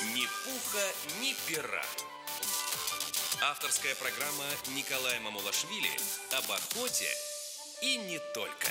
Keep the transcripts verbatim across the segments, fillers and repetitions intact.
Ни пуха, ни пера. Авторская программа Николая Мамулашвили об охоте и не только.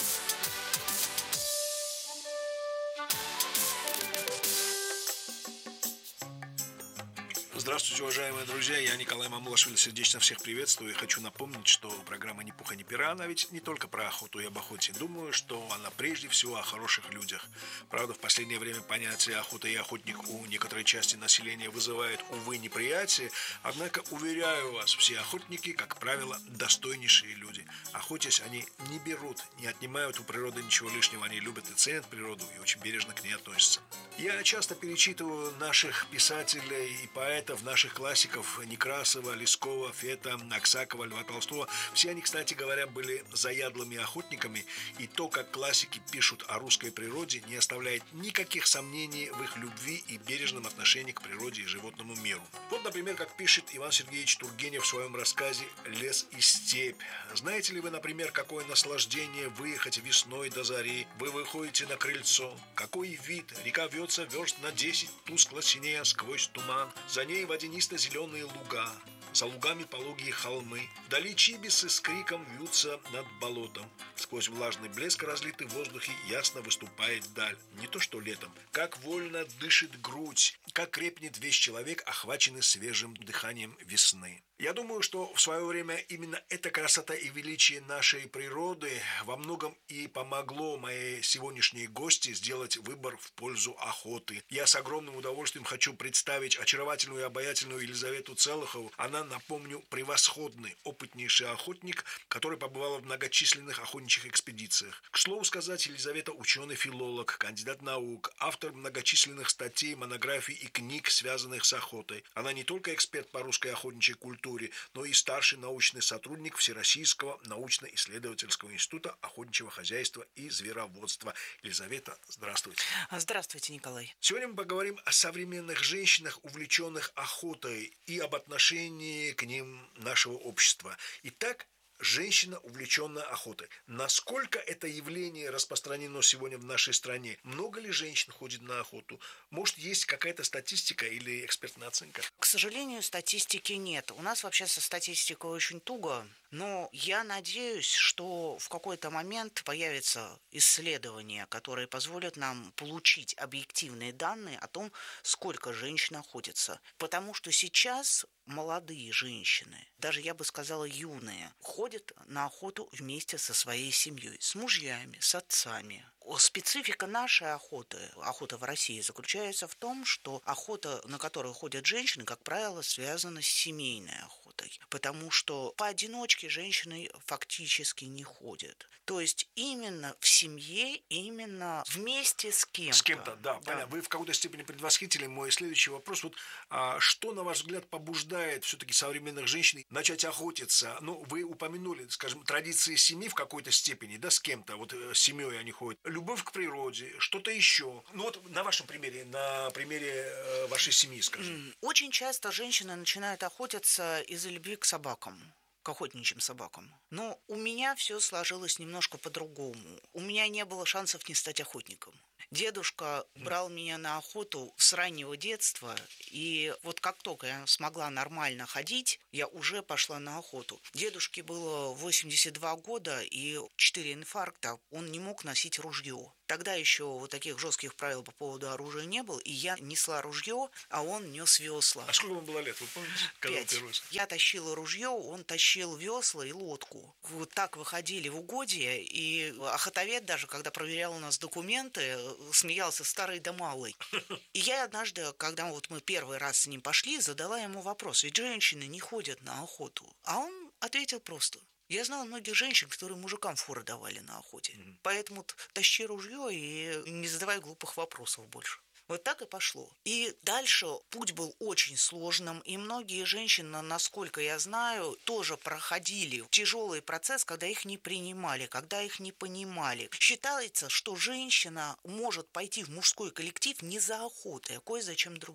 Здравствуйте, уважаемые друзья, я Николай Мамулашвили, сердечно всех приветствую и хочу напомнить, что программа «Ни пуха, ни пера», она ведь не только про охоту и об охоте. Думаю, что она прежде всего о хороших людях. Правда, в последнее время понятие охота и охотник у некоторой части населения вызывает, увы, неприятие, однако, уверяю вас, все охотники, как правило, достойнейшие люди. Охотясь, они не берут, не отнимают у природы ничего лишнего, они любят и ценят природу и очень бережно к ней относятся. Я часто перечитываю наших писателей и поэтов, наших классиков Некрасова, Лескова, Фета, Аксакова, Льва Толстого. Все они, кстати говоря, были заядлыми охотниками, и то, как классики пишут о русской природе, не оставляет никаких сомнений в их любви и бережном отношении к природе и животному миру. Вот, например, как пишет Иван Сергеевич Тургенев в своем рассказе «Лес и степь». Знаете ли вы, например, какое наслаждение выехать весной до зари? Вы выходите на крыльцо. Какой вид! Река вьется верст на десять, тускло синея сквозь туман. За ней водянисто-зеленые луга. За лугами пологие холмы. Вдали чибисы с криком вьются над болотом. Сквозь влажный блеск, разлитый в воздухе, ясно выступает даль. Не то что летом. Как вольно дышит грудь, как крепнет весь человек, охваченный свежим дыханием весны. Я думаю, что в свое время именно эта красота и величие нашей природы во многом и помогло моей сегодняшней гости сделать выбор в пользу охоты. Я с огромным удовольствием хочу представить очаровательную и обаятельную Елизавету Целухову. Она, напомню, превосходный, опытнейший охотник, который побывал в многочисленных охотничьих экспедициях. К слову сказать, Елизавета ученый-филолог, кандидат наук, автор многочисленных статей, монографий и книг, связанных с охотой. Она не только эксперт по русской охотничьей культуре, но и старший научный сотрудник Всероссийского научно-исследовательского института охотничьего хозяйства и звероводства. Елизавета, здравствуйте. Здравствуйте, Николай. Сегодня мы поговорим о современных женщинах, увлеченных охотой, и об отношении к ним нашего общества. Итак, женщина, увлеченная охотой. Насколько это явление распространено сегодня в нашей стране? Много ли женщин ходит на охоту? Может, есть какая-то статистика или экспертная оценка? К сожалению, статистики нет. У нас вообще со статистикой очень туго. Но я надеюсь, что в какой-то момент появятся исследования, которые позволят нам получить объективные данные о том, сколько женщин охотится. Потому что сейчас молодые женщины, даже я бы сказала юные, ходят на охоту вместе со своей семьей, с мужьями, с отцами. Специфика нашей охоты, охота в России, заключается в том, что охота, на которую ходят женщины, как правило, связана с семейной охотой. Потому что поодиночке женщины фактически не ходят. То есть именно в семье, именно вместе с кем-то. С кем-то, да, да. понятно. Вы в какой-то степени предвосхитили мой следующий вопрос. Вот, а, что, на ваш взгляд, побуждает все-таки современных женщин начать охотиться? Ну, вы упомянули, скажем, традиции семьи в какой-то степени, да, с кем-то, вот с семьей они ходят. Любовь к природе, что-то еще. Ну, вот на вашем примере, на примере э, вашей семьи, скажем. Очень часто женщины начинают охотиться из-за любви к собакам, к охотничьим собакам. Но у меня все сложилось немножко по-другому. У меня не было шансов не стать охотником. Дедушка брал меня на охоту с раннего детства, и вот как только я смогла нормально ходить, я уже пошла на охоту. Дедушке было восемьдесят два года и четыре инфаркта, он не мог носить ружье. Тогда еще вот таких жестких правил по поводу оружия не было, и я несла ружье, а он нес весла. А сколько вам было лет, вы помните? Пять. Я тащила ружье, он тащил весла и лодку. Вот так выходили в угодья, и охотовед даже, когда проверял у нас документы, смеялся старый да малый. И я однажды, когда вот мы первый раз с ним пошли, задала ему вопрос, ведь женщины не ходят на охоту. А он ответил просто: я знала многих женщин, которые мужикам форы давали на охоте. Mm-hmm. Поэтому тащи ружье и не задавай глупых вопросов больше. Вот так и пошло. И дальше путь был очень сложным, и многие женщины, насколько я знаю, тоже проходили тяжелый процесс, когда их не принимали, когда их не понимали. Считается, что женщина может пойти в мужской коллектив не за охотой, а кое за чем другим.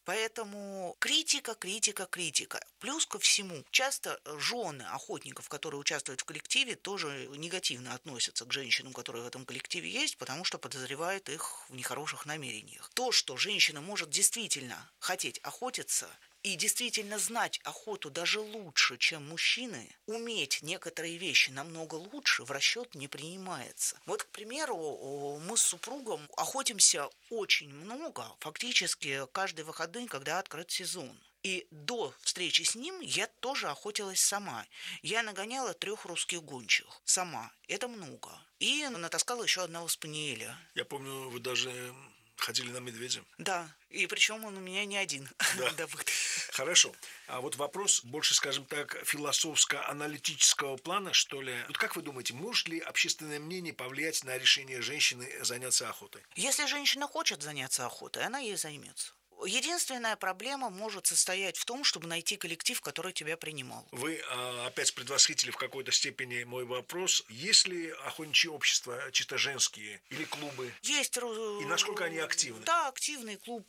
Поэтому критика, критика, критика. Плюс ко всему, часто жены охотников, которые участвуют в коллективе, тоже негативно относятся к женщинам, которые в этом коллективе есть, потому что подозревают их в нехороших намерениях. То, что женщина может действительно хотеть охотиться и действительно знать охоту даже лучше, чем мужчины, уметь некоторые вещи намного лучше, в расчет не принимается. Вот, к примеру, мы с супругом охотимся очень много, фактически каждые выходные, когда открыт сезон. И до встречи с ним я тоже охотилась сама. Я нагоняла трех русских гончих сама. Это много. И натаскала еще одного спаниеля. Я помню, вы даже ходили на медведя. Да, и причем он у меня не один. Да. Хорошо. А вот вопрос больше, скажем так, философско-аналитического плана, что ли. Вот как вы думаете, может ли общественное мнение повлиять на решение женщины заняться охотой? Если женщина хочет заняться охотой, она ей займется. Единственная проблема может состоять в том, чтобы найти коллектив, который тебя принимал. Вы а, опять предвосхитили в какой-то степени мой вопрос. Есть ли охотничьи общества чисто женские или клубы? Есть. И насколько они активны? Да, активный клуб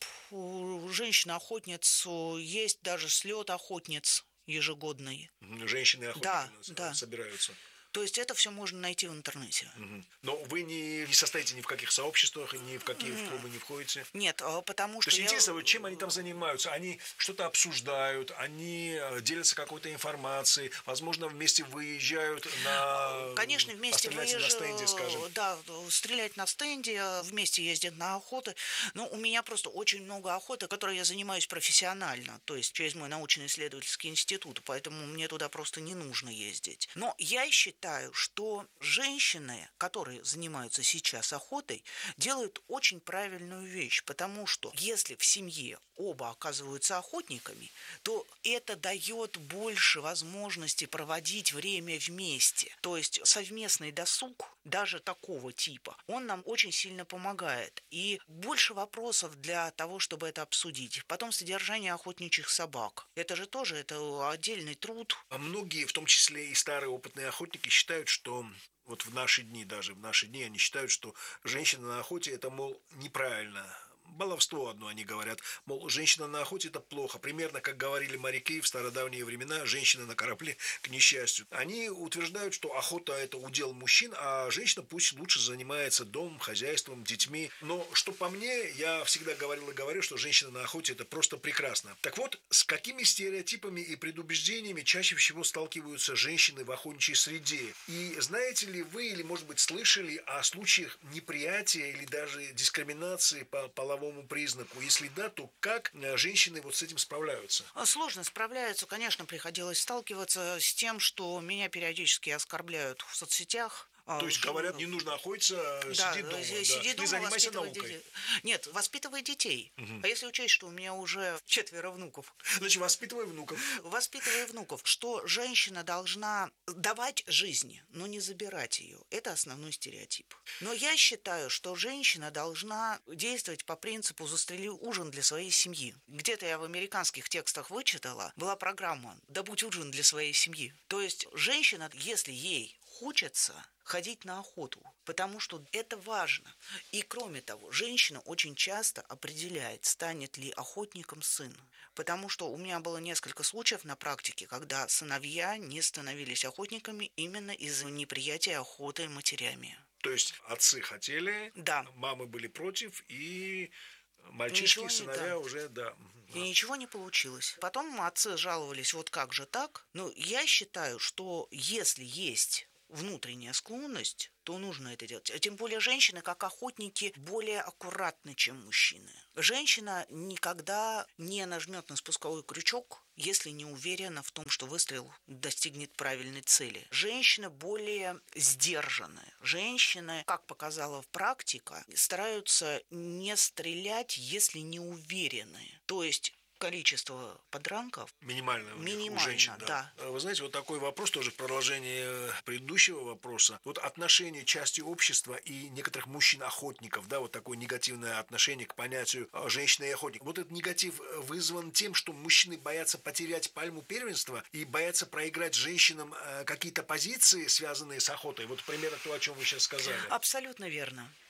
женщин-охотниц. Есть даже слет охотниц ежегодный. Женщины-охотницы да, да. собираются. То есть это все можно найти в интернете. Угу. Но вы не, не состоите ни в каких сообществах, ни в какие mm. клубы не входите? Нет, потому что... То есть я... интересно, вот чем они там занимаются? Они что-то обсуждают, они делятся какой-то информацией, возможно, вместе выезжают на... Конечно, вместе выезжают, на стенде, скажем. Да, стрелять на стенде, вместе ездят на охоты. Но у меня просто очень много охоты, которой я занимаюсь профессионально, то есть через мой научно-исследовательский институт, поэтому мне туда просто не нужно ездить. Но я считаю, Считаю, что женщины, которые занимаются сейчас охотой, делают очень правильную вещь, потому что если в семье оба оказываются охотниками, то это дает больше возможности проводить время вместе. То есть совместный досуг, даже такого типа, он нам очень сильно помогает. И больше вопросов для того, чтобы это обсудить. Потом содержание охотничьих собак. Это же тоже это отдельный труд. А многие, в том числе и старые опытные охотники, считают, что вот в наши дни, даже в наши дни, они считают, что женщина на охоте – это, мол, неправильно. Баловство одно, они говорят. Мол, женщина на охоте – это плохо. Примерно, как говорили моряки в стародавние времена, женщина на корабле к несчастью. Они утверждают, что охота – это удел мужчин, а женщина пусть лучше занимается домом, хозяйством, детьми. Но, что по мне, я всегда говорил и говорю, что женщина на охоте – это просто прекрасно. Так вот, с какими стереотипами и предубеждениями чаще всего сталкиваются женщины в охотничьей среде? И знаете ли вы, или, может быть, слышали о случаях неприятия или даже дискриминации по половому признаку? Если да, то как женщины вот с этим справляются? Сложно справляются. Конечно, приходилось сталкиваться с тем, что меня периодически оскорбляют в соцсетях. То есть, говорят, не нужно охотиться, да, сиди дома, сиди да. дома, Не занимайся наукой. Детей. Нет, воспитывай детей. Угу. А если учесть, что у меня уже четверо внуков. Значит, воспитывай внуков. Воспитывай внуков. Что женщина должна давать жизни, но не забирать ее. Это основной стереотип. Но я считаю, что женщина должна действовать по принципу «застрели ужин для своей семьи». Где-то я в американских текстах вычитала, была программа «Добудь ужин для своей семьи». То есть женщина, если ей хочется ходить на охоту, потому что это важно. И кроме того, женщина очень часто определяет, станет ли охотником сын. Потому что у меня было несколько случаев на практике, когда сыновья не становились охотниками именно из-за неприятия охоты матерями. То есть отцы хотели, да. мамы были против, и мальчишки, ничего сыновья да. уже, да. И ничего не получилось. Потом отцы жаловались, вот как же так? Но я считаю, что если есть внутренняя склонность, то нужно это делать. А тем более женщины, как охотники, более аккуратны, чем мужчины. Женщина никогда не нажмет на спусковой крючок, если не уверена в том, что выстрел достигнет правильной цели. Женщины более сдержаны. Женщины, как показала практика, стараются не стрелять, если не уверены. То есть количество подранков минимальное минимально, у женщин, да. да. Вы знаете, вот такой вопрос тоже в продолжение предыдущего вопроса. Вот отношение части общества и некоторых мужчин-охотников, да, вот такое негативное отношение к понятию женщины и охотник. Вот этот негатив вызван тем, что мужчины боятся потерять пальму первенства и боятся проиграть женщинам какие-то позиции, связанные с охотой. Вот примерно то, о чем вы сейчас сказали. Абсолютно верно.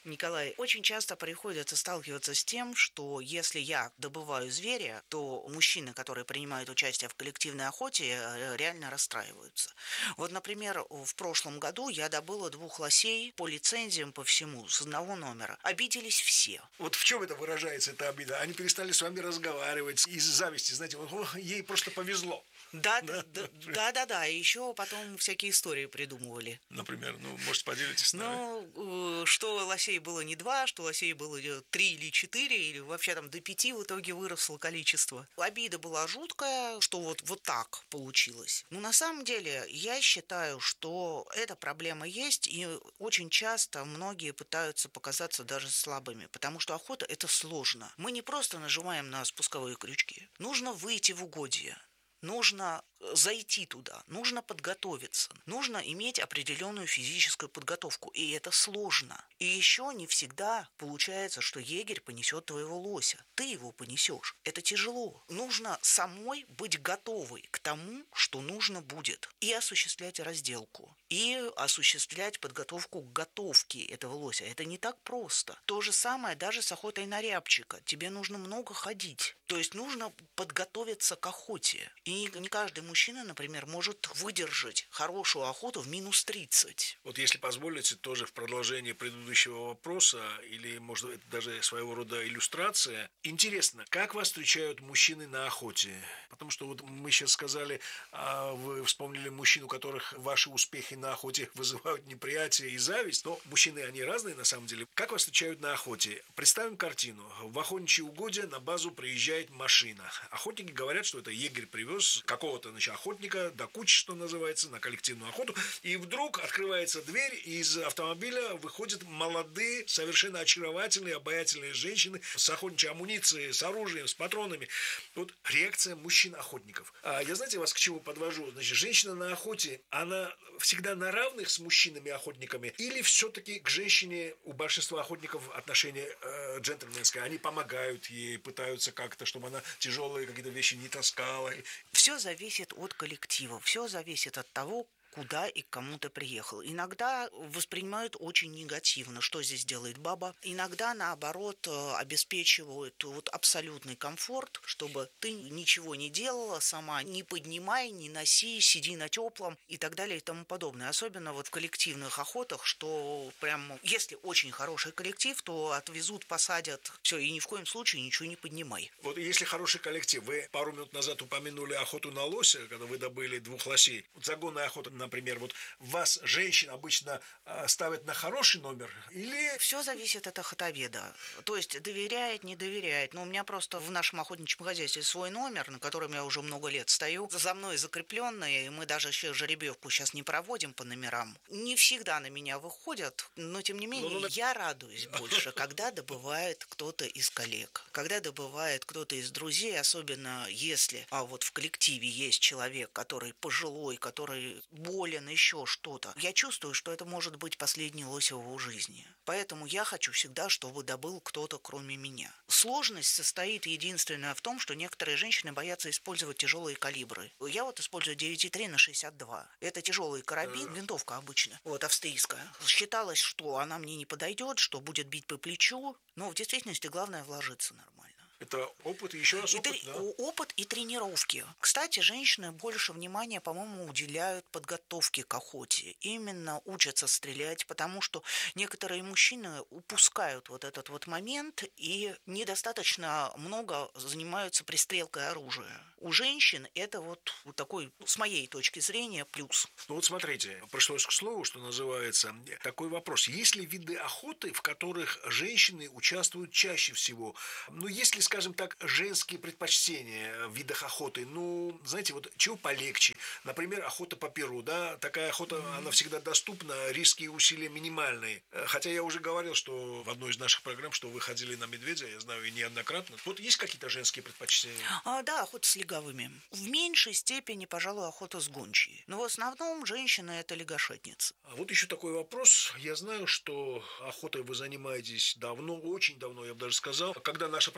Николай, очень часто приходится сталкиваться с тем, что если я добываю зверя, то мужчины, которые принимают участие в коллективной охоте, э, реально расстраиваются. Вот, например, в прошлом году я добыла двух лосей по лицензиям, по всему, с одного номера. Обиделись все. Вот в чем это выражается, эта обида? Они перестали с вами разговаривать из зависти, знаете, вот, о, ей просто повезло. Да, да, да, да, да, да. И еще потом всякие истории придумывали. Например, ну, может, поделитесь с нами? Ну, э, что лосей было не два, что лосей было э, три или четыре, или вообще там до пяти в итоге выросло количество. Обида была жуткая, что вот, вот так получилось. Но на самом деле я считаю, что эта проблема есть, и очень часто многие пытаются показаться даже слабыми, потому что охота – это сложно. Мы не просто нажимаем на спусковые крючки. Нужно выйти в угодье. Нужно зайти туда, нужно подготовиться, нужно иметь определенную физическую подготовку, и это сложно. И еще не всегда получается, что егерь понесет твоего лося. Ты его понесешь. Это тяжело. Нужно самой быть готовой к тому, что нужно будет. И осуществлять разделку, и осуществлять подготовку к готовке этого лося. Это не так просто. То же самое даже с охотой на рябчика. Тебе нужно много ходить. То есть нужно подготовиться к охоте. И не каждый мужчина, например, может выдержать хорошую охоту в минус тридцать. Вот если позволите, тоже в продолжение предыдущего вопроса, или, может быть, даже своего рода иллюстрация. Интересно, как вас встречают мужчины на охоте? Потому что вот мы сейчас сказали, а вы вспомнили мужчин, у которых ваши успехи на охоте вызывают неприятие и зависть. Но мужчины, они разные на самом деле. Как вас встречают на охоте? Представим картину. В охотничьи угодья на базу приезжает машина. Охотники говорят, что это егерь привез какого-то, значит, охотника до кучи, что называется, на коллективную охоту. И вдруг открывается дверь, и из автомобиля выходят молодые, совершенно очаровательные, обаятельные женщины с охотничьей амуницией, с оружием, с патронами. Вот реакция мужчин-охотников. А я, знаете, вас к чему подвожу? Значит, женщина на охоте, она всегда на равных с мужчинами-охотниками? Или все-таки к женщине у большинства охотников отношение э, джентльменское? Они помогают ей, пытаются как-то, чтобы она тяжелые какие-то вещи не таскала. Все зависит от коллектива, все зависит от того, куда и к кому ты приехал. Иногда воспринимают очень негативно, что здесь делает баба. Иногда, наоборот, обеспечивают вот абсолютный комфорт, чтобы ты ничего не делала сама, не поднимай, не носи, сиди на теплом и так далее и тому подобное. Особенно вот в коллективных охотах, что прям, если очень хороший коллектив, то отвезут, посадят, все, и ни в коем случае ничего не поднимай. Вот если хороший коллектив, вы пару минут назад упомянули охоту на лося, когда вы добыли двух лосей. Вот загонная охота, например, вот вас, женщин, обычно э, ставят на хороший номер или... Все зависит от охотоведа. То есть доверяет, не доверяет. Но у меня просто в нашем охотничьем хозяйстве свой номер, на котором я уже много лет стою, за мной закрепленный, и мы даже еще жеребьевку сейчас не проводим по номерам. Не всегда на меня выходят, но тем не менее ну, ну, я радуюсь больше, когда добывает кто-то из коллег, когда добывает кто-то из друзей, особенно если а вот в коллективе есть человек, который пожилой, который болен, еще что-то. Я чувствую, что это может быть последний лось в его жизни. Поэтому я хочу всегда, чтобы добыл кто-то, кроме меня. Сложность состоит единственная в том, что некоторые женщины боятся использовать тяжелые калибры. Я вот использую девять и три на шестьдесят два. Это тяжелый карабин, винтовка обычно, вот австрийская. Считалось, что она мне не подойдет, что будет бить по плечу, но в действительности главное вложиться нормально. Это опыт, еще раз опыт, и, да? Опыт и тренировки. Кстати, женщины больше внимания, по-моему, уделяют подготовке к охоте. Именно учатся стрелять, потому что некоторые мужчины упускают вот этот вот момент и недостаточно много занимаются пристрелкой оружия. У женщин это вот такой, с моей точки зрения, плюс. Ну вот смотрите, пришлось к слову, что называется, такой вопрос. Есть ли виды охоты, в которых женщины участвуют чаще всего? Ну, если, скажем так, женские предпочтения в видах охоты, ну, знаете, вот чего полегче? Например, охота по перу, да, такая охота, mm-hmm. она всегда доступна, риски и усилия минимальные. Хотя я уже говорил, что в одной из наших программ, что вы ходили на медведя, я знаю, и неоднократно. Вот есть какие-то женские предпочтения? А, да, охота с легавыми. В меньшей степени, пожалуй, охота с гончей. Но в основном женщины – это лягушатницы. А вот еще такой вопрос. Я знаю, что охотой вы занимаетесь давно, очень давно, я бы даже сказал. Когда наша промышленность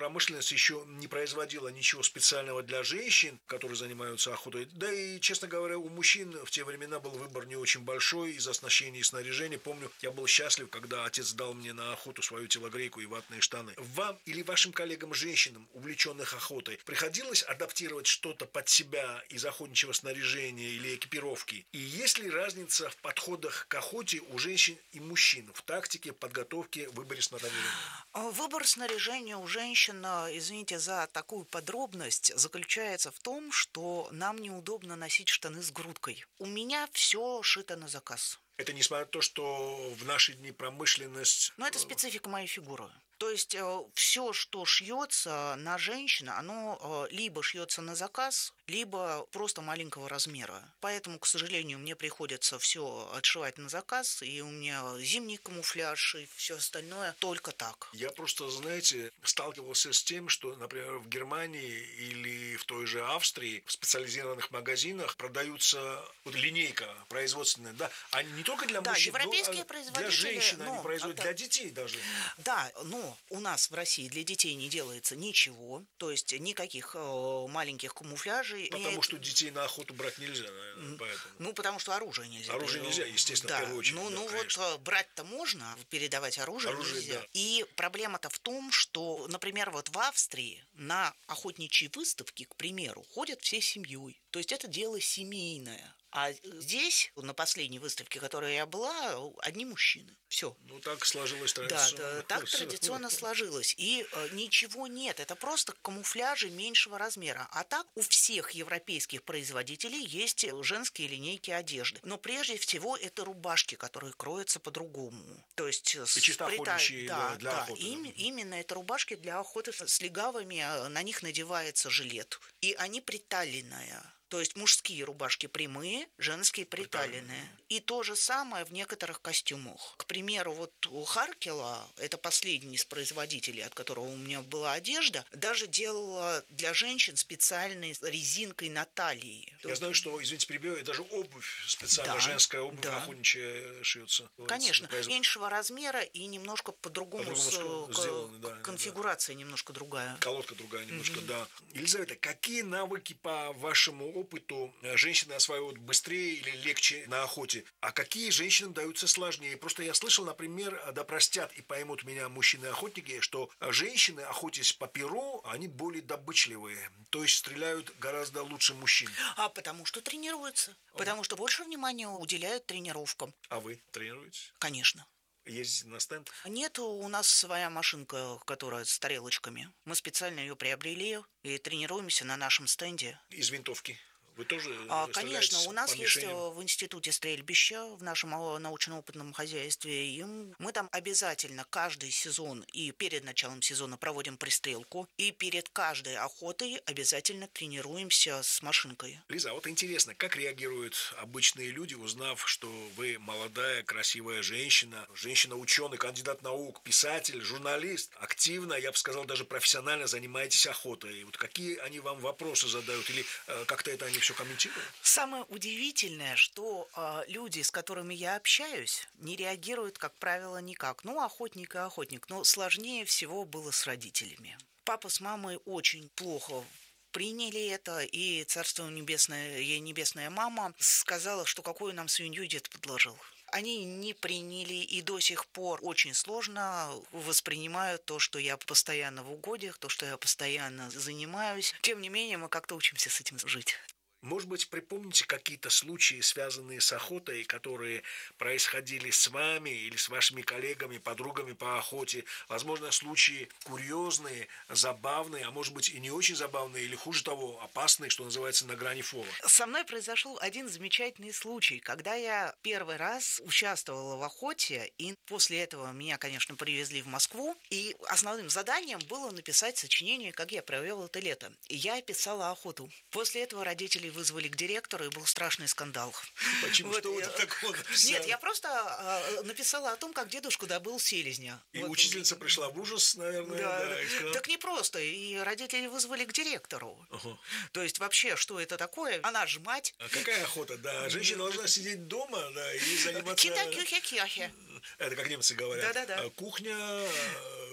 промышленность еще не производила ничего специального для женщин, которые занимаются охотой. Да и, честно говоря, у мужчин в те времена был выбор не очень большой из оснащения и снаряжения. Помню, я был счастлив, когда отец дал мне на охоту свою телогрейку и ватные штаны. Вам или вашим коллегам-женщинам, увлеченных охотой, приходилось адаптировать что-то под себя из охотничьего снаряжения или экипировки? И есть ли разница в подходах к охоте у женщин и мужчин в тактике, подготовке, выборе снаряжения? Выбор снаряжения у женщин, извините за такую подробность, заключается в том, что нам неудобно носить штаны с грудкой. У меня все шито на заказ. Это несмотря на то, что в наши дни промышленность... Но это специфика моей фигуры. То есть э, все, что шьется на женщину, оно э, либо шьется на заказ, либо просто маленького размера. Поэтому, к сожалению, мне приходится все отшивать на заказ, и у меня зимний камуфляж и все остальное только так. Я просто, знаете, сталкивался с тем, что, например, в Германии или в той же Австрии в специализированных магазинах продаются вот, линейка производственная, да, они не только для да, мужчин, европейские но производители, для женщин но, они производят, да, для детей даже. Да, но у нас в России для детей не делается ничего, то есть никаких э, маленьких камуфляжей. Потому и... что детей на охоту брать нельзя, наверное, поэтому. Ну, потому что оружие нельзя. Оружие нельзя, естественно, да. в первую очередь. Ну, да, ну конечно. вот брать-то можно, передавать оружие, оружие нельзя. Да. И проблема-то в том, что, например, вот в Австрии на охотничьи выставки, к примеру, ходят всей семьей. То есть это дело семейное. А здесь, на последней выставке, которой я была, одни мужчины. Все. Ну, так сложилось традиционно. Да, да, так традиционно сложилось. И э, ничего нет. Это просто камуфляжи меньшего размера. А так у всех европейских производителей есть женские линейки одежды. Но прежде всего это рубашки, которые кроются по-другому. То есть и чисто охотничьи, да, да, для да, охоты. Им, именно это рубашки для охоты с легавыми. На них надевается жилет. И они приталенные. То есть мужские рубашки прямые, женские приталенные. И то же самое в некоторых костюмах. К примеру, вот у Харкела, это последний из производителей, от которого у меня была одежда, даже делала для женщин специальной резинкой на талии. Я знаю, что, извините, перебиваю, даже обувь специально, да, женская обувь да. охотничья шьется. Конечно, производ... меньшего размера и немножко по-другому, по-другому с... сделаны, да, конфигурация да. немножко другая. Колодка другая немножко, mm-hmm. да. Елизавета, какие навыки по вашему опыту женщины осваивают быстрее или легче на охоте, а какие женщинам даются сложнее? Просто я слышал, например, да простят и поймут меня мужчины-охотники, что женщины, охотясь по перу, они более добычливые, то есть стреляют гораздо лучше мужчин. А потому что тренируются, О. потому что больше внимания уделяют тренировкам. А вы тренируетесь? Конечно. Ездите на стенд? Нет, у нас своя машинка, которая с тарелочками. Мы специально ее приобрели и тренируемся на нашем стенде. Из винтовки? Вы тоже а, конечно, у нас есть мишеням? В институте стрельбища, в нашем научно-опытном хозяйстве. И мы там обязательно каждый сезон и перед началом сезона проводим пристрелку. И перед каждой охотой обязательно тренируемся с машинкой. Лиза, вот интересно, как реагируют обычные люди, узнав, что вы молодая, красивая женщина, женщина-ученый, кандидат наук, писатель, журналист, активно, я бы сказал, даже профессионально занимаетесь охотой. Вот какие они вам вопросы задают или э, как-то это они все комментируют? Самое удивительное, что э, люди, с которыми я общаюсь, не реагируют, как правило, никак. Ну, охотник и охотник. Но сложнее всего было с родителями. Папа с мамой очень плохо приняли это, и царство небесное, ей небесная мама сказала, что какую нам свинью дед подложил. Они не приняли и до сих пор очень сложно воспринимают то, что я постоянно в угодьях, то, что я постоянно занимаюсь. Тем не менее, мы как-то учимся с этим жить. Может быть, припомните какие-то случаи, связанные с охотой, которые происходили с вами или с вашими коллегами, подругами по охоте. Возможно, случаи курьезные, забавные, а может быть и не очень забавные, или хуже того, опасные, что называется, на грани фола. Со мной произошел один замечательный случай, когда я первый раз участвовала в охоте, и после этого меня, конечно, привезли в Москву, и основным заданием было написать сочинение, как я провел это лето. И я писала охоту. После этого родители вызвали к директору, и был страшный скандал. Почему? Вот, что вы такое написали? Нет, я просто э, написала о том, как дедушка добыл селезня. И вот. Учительница пришла в ужас, наверное. Да, да, и сказала... Так не просто. И родители вызвали к директору. Ага. То есть вообще, что это такое? Она же мать. А какая охота? Да, женщина должна сидеть дома, да, и заниматься... Кита-кюхя-кяхя. Это как немцы говорят. Да-да-да. Кухня,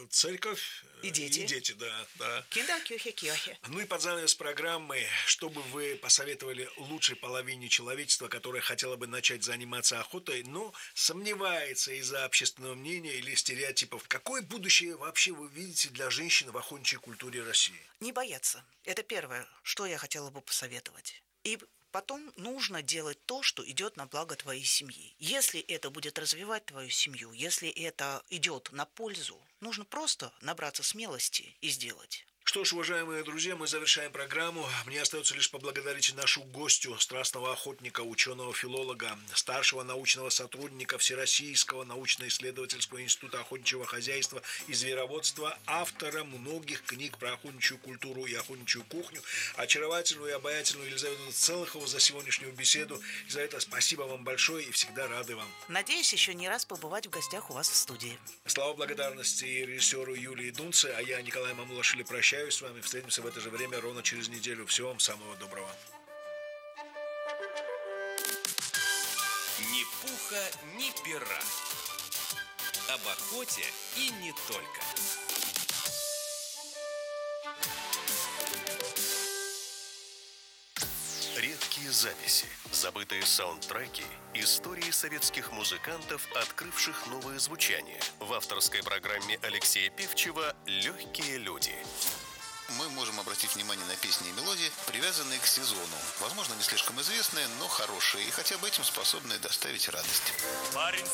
церковь и дети. И дети, да, да. Киндеркюхе-кирхе. Ну и под занавес программы, что бы вы посоветовали лучшей половине человечества, которая хотела бы начать заниматься охотой, но сомневается из-за общественного мнения или стереотипов. Какое будущее вообще вы видите для женщин в охотничьей культуре России? Не бояться. Это первое, что я хотела бы посоветовать. И потом нужно делать то, что идет на благо твоей семьи. Если это будет развивать твою семью, если это идет на пользу, нужно просто набраться смелости и сделать. Что ж, уважаемые друзья, мы завершаем программу. Мне остается лишь поблагодарить нашу гостью, страстного охотника, ученого-филолога, старшего научного сотрудника Всероссийского научно-исследовательского института охотничьего хозяйства и звероводства, автора многих книг про охотничью культуру и охотничью кухню, очаровательную и обаятельную Елизавету Целыхову за сегодняшнюю беседу. И за это спасибо вам большое и всегда рады вам. Надеюсь, еще не раз побывать в гостях у вас в студии. Слава благодарности режиссеру Юлии Дунце, а я, Николай Мамулашвили, прощаюсь с вами. Встретимся в это же время ровно через неделю. Всего вам самого доброго. Ни пуха, ни пера. Об охоте и не только. Редкие записи, забытые саундтреки, истории советских музыкантов, открывших новое звучание. В авторской программе Алексея Певчева «Легкие люди». Мы можем обратить внимание на песни и мелодии, привязанные к сезону. Возможно, не слишком известные, но хорошие, и хотя бы этим способны доставить радость. Парень